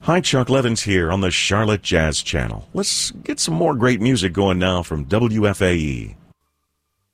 Hi, Chuck Levins here on the Charlotte Jazz Channel. Let's get some more great music going now from WFAE.